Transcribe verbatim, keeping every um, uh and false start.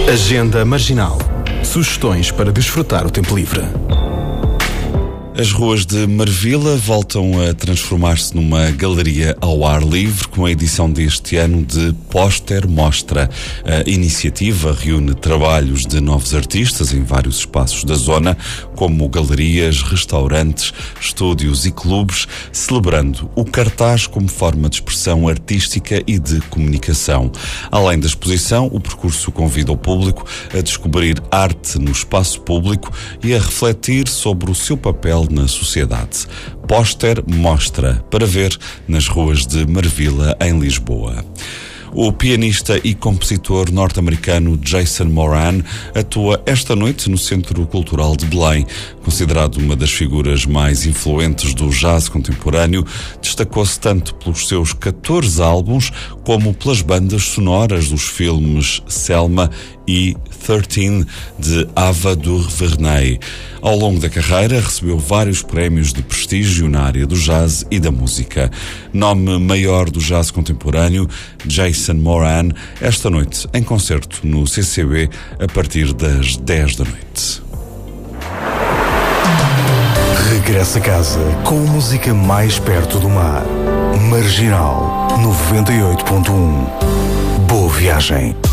Agenda Marginal. Sugestões para desfrutar o tempo livre. As ruas de Marvila voltam a transformar-se numa galeria ao ar livre com a edição deste ano de Póster Mostra. A iniciativa reúne trabalhos de novos artistas em vários espaços da zona, como galerias, restaurantes, estúdios e clubes, celebrando o cartaz como forma de expressão artística e de comunicação. Além da exposição, o percurso convida o público a descobrir arte no espaço público e a refletir sobre o seu papel na sociedade. Póster Mostra, para ver nas ruas de Marvila, em Lisboa. O pianista e compositor norte-americano Jason Moran atua esta noite no Centro Cultural de Belém. Considerado uma das figuras mais influentes do jazz contemporâneo, destacou-se tanto pelos seus catorze álbuns como pelas bandas sonoras dos filmes Selma e treze de Ava DuVernay. Ao longo da carreira recebeu vários prémios de prestígio na área do jazz e da música. Nome maior do jazz contemporâneo, Jason Moran, esta noite em concerto no C C B a partir das dez da noite. Regressa a casa com a música mais perto do mar. Marginal noventa e oito ponto um. Boa viagem.